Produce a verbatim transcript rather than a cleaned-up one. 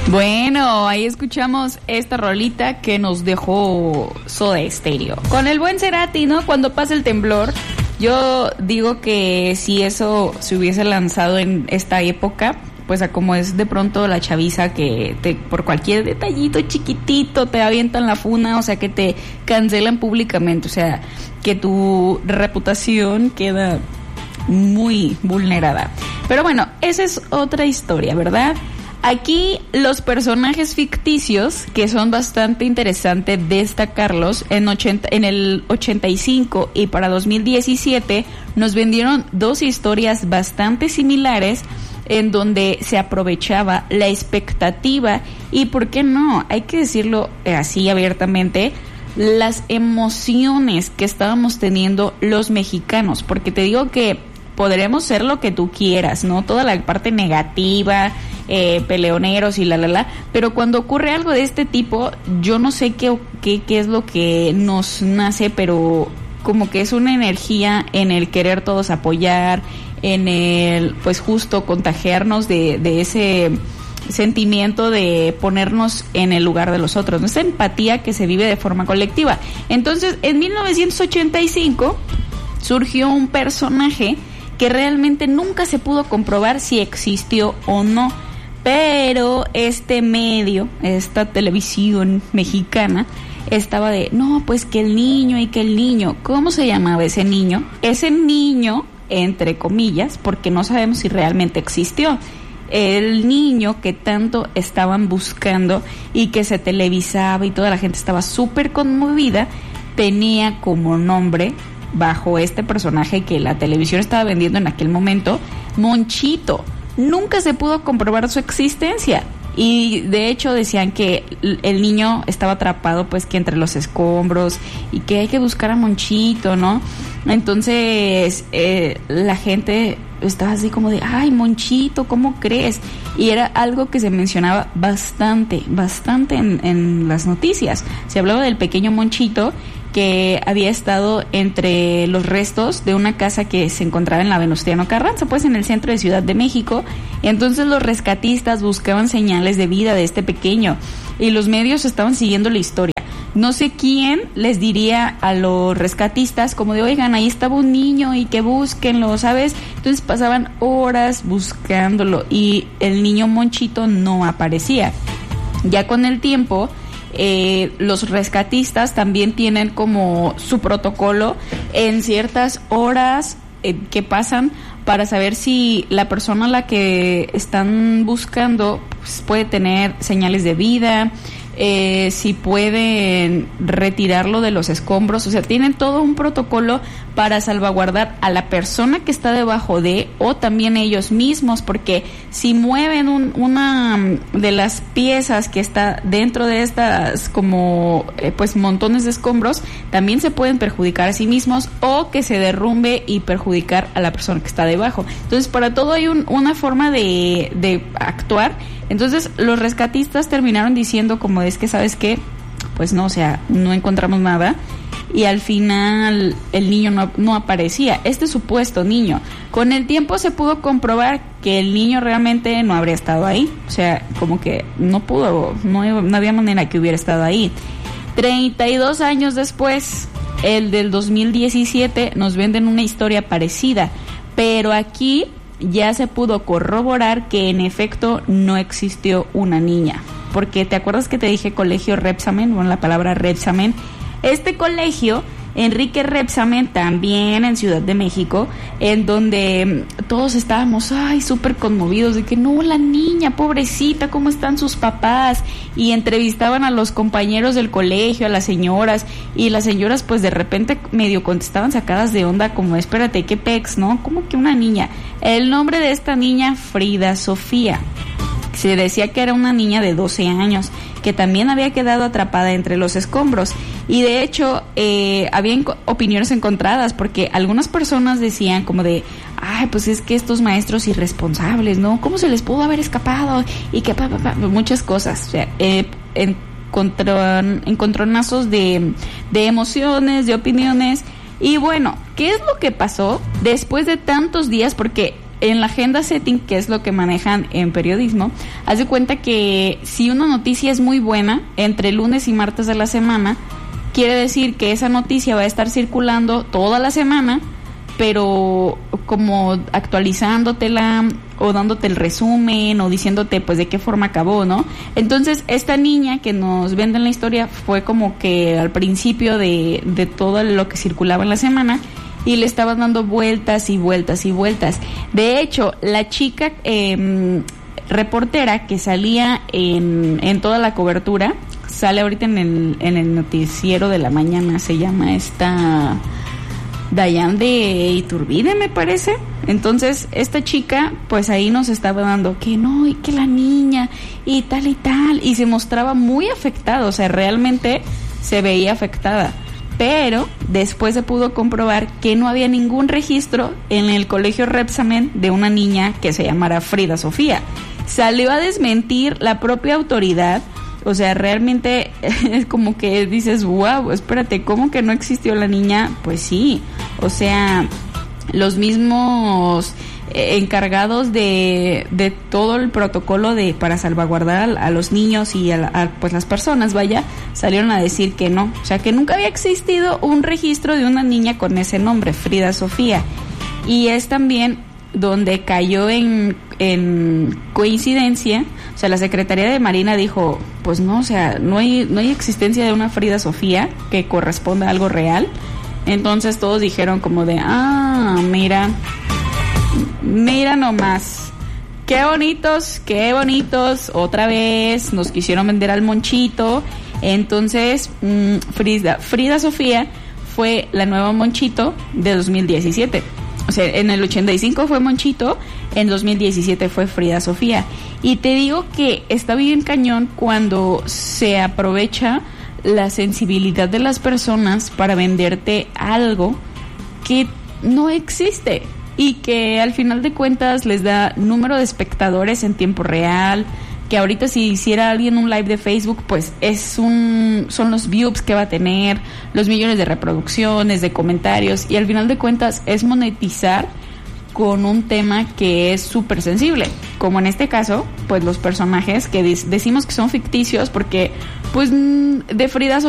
Bueno, ahí escuchamos esta rolita que nos dejó Soda Stereo. Con el buen Cerati, ¿no? Cuando pasa el temblor, yo digo que si eso se hubiese lanzado en esta época, pues a como es de pronto la chaviza que te, por cualquier detallito chiquitito te avientan la funa, o sea que te cancelan públicamente, o sea que tu reputación queda muy vulnerada. Pero bueno, esa es otra historia, ¿verdad? Aquí los personajes ficticios, que son bastante interesantes destacarlos, en, ochenta, en el ochenta y cinco y para dos mil diecisiete nos vendieron dos historias bastante similares en donde se aprovechaba la expectativa y, ¿por qué no? Hay que decirlo así abiertamente, las emociones que estábamos teniendo los mexicanos, porque te digo que podremos ser lo que tú quieras, ¿no? Toda la parte negativa, eh, peleoneros y la, la, la, pero cuando ocurre algo de este tipo, yo no sé qué, qué, qué es lo que nos nace, pero como que es una energía en el querer todos apoyar, en el, pues justo contagiarnos de, de ese sentimiento de ponernos en el lugar de los otros, ¿no? Esa empatía que se vive de forma colectiva. Entonces, en mil novecientos ochenta y cinco surgió un personaje que realmente nunca se pudo comprobar si existió o no, pero este medio, esta televisión mexicana, estaba de, no, pues que el niño y que el niño, ¿cómo se llamaba ese niño? Ese niño, entre comillas, porque no sabemos si realmente existió, el niño que tanto estaban buscando y que se televisaba y toda la gente estaba súper conmovida, tenía como nombre, bajo este personaje que la televisión estaba vendiendo en aquel momento, Monchito. Nunca se pudo comprobar su existencia y de hecho decían que el niño estaba atrapado pues que entre los escombros y que hay que buscar a Monchito, ¿no? Entonces eh, la gente estaba así como de, ay, Monchito, ¿cómo crees? Y era algo que se mencionaba bastante, bastante en, en las noticias. Se hablaba del pequeño Monchito que había estado entre los restos de una casa que se encontraba en la Venustiano Carranza, pues en el centro de Ciudad de México. Entonces los rescatistas buscaban señales de vida de este pequeño y los medios estaban siguiendo la historia. No sé quién les diría a los rescatistas como de, oigan, ahí estaba un niño y que búsquenlo, ¿sabes? Entonces pasaban horas buscándolo y el niño Monchito no aparecía. Ya con el tiempo, Eh, los rescatistas también tienen como su protocolo en ciertas horas eh, que pasan para saber si la persona a la que están buscando pues, puede tener señales de vida, eh, si pueden retirarlo de los escombros, o sea, tienen todo un protocolo para salvaguardar a la persona que está debajo de, o también ellos mismos, porque si mueven un, una de las piezas que está dentro de estas como eh, pues montones de escombros, también se pueden perjudicar a sí mismos o que se derrumbe y perjudicar a la persona que está debajo. Entonces para todo hay un, una forma de, de actuar. Entonces los rescatistas terminaron diciendo como es que, ¿sabes qué? Pues no, o sea, no encontramos nada y al final el niño no, no aparecía, este supuesto niño. Con el tiempo se pudo comprobar que el niño realmente no habría estado ahí, o sea, como que no pudo, no, no había manera que hubiera estado ahí. treinta y dos años después, el del dos mil diecisiete, nos venden una historia parecida, pero aquí ya se pudo corroborar que en efecto no existió una niña. Porque te acuerdas que te dije colegio Rebsamen, bueno, la palabra Rebsamen, este colegio, Enrique Rebsamen, también en Ciudad de México, en donde todos estábamos, ay, súper conmovidos de que no, la niña, pobrecita, ¿cómo están sus papás? Y entrevistaban a los compañeros del colegio, a las señoras, y las señoras pues de repente medio contestaban sacadas de onda como, espérate, ¿qué pex, no? ¿Cómo que una niña? El nombre de esta niña, Frida Sofía. Se decía que era una niña de doce años, que también había quedado atrapada entre los escombros. Y de hecho, eh, había opiniones encontradas, porque algunas personas decían como de, ay, pues es que estos maestros irresponsables, ¿no? ¿Cómo se les pudo haber escapado? Y que pa, pa, pa, muchas cosas. O sea, eh, encontron, encontronazos de, de emociones, de opiniones. Y bueno, ¿qué es lo que pasó después de tantos días? Porque en la agenda setting, que es lo que manejan en periodismo, haz de cuenta que si una noticia es muy buena entre lunes y martes de la semana, quiere decir que esa noticia va a estar circulando toda la semana, pero como actualizándotela o dándote el resumen o diciéndote pues de qué forma acabó, ¿no? Entonces esta niña que nos vende en la historia fue como que al principio de, de todo lo que circulaba en la semana y le estaban dando vueltas y vueltas y vueltas. De hecho, la chica eh, reportera que salía en, en toda la cobertura, sale ahorita en el, en el noticiero de la mañana, se llama esta Dayan de Iturbide, me parece. Entonces esta chica pues ahí nos estaba dando que no, y que la niña y tal y tal, y se mostraba muy afectada, o sea, realmente se veía afectada, pero después se pudo comprobar que no había ningún registro en el colegio Repsamen de una niña que se llamara Frida Sofía. Salió a desmentir la propia autoridad. O sea, realmente es como que dices, wow, espérate, ¿cómo que no existió la niña? Pues sí, o sea, los mismos eh, encargados de, de todo el protocolo de para salvaguardar a, a los niños y a, a pues las personas, vaya, salieron a decir que no. O sea, que nunca había existido un registro de una niña con ese nombre, Frida Sofía. Y es también donde cayó en, en coincidencia, o sea, la Secretaría de Marina dijo, pues no, o sea, no hay, no hay existencia de una Frida Sofía que corresponda a algo real. Entonces todos dijeron como de, ah, mira, mira nomás, qué bonitos, qué bonitos, otra vez nos quisieron vender al Monchito. Entonces, mmm, Frida, Frida Sofía fue la nueva Monchito de dos mil diecisiete. O sea, en el ochenta y cinco fue Monchito, en dos mil diecisiete fue Frida Sofía. Y te digo que está bien cañón cuando se aprovecha la sensibilidad de las personas para venderte algo que no existe y que al final de cuentas les da número de espectadores en tiempo real, que ahorita si hiciera alguien un live de Facebook, pues es un son los views que va a tener, los millones de reproducciones, de comentarios, y al final de cuentas es monetizar con un tema que es súper sensible, como en este caso, pues los personajes que decimos que son ficticios porque pues de Frida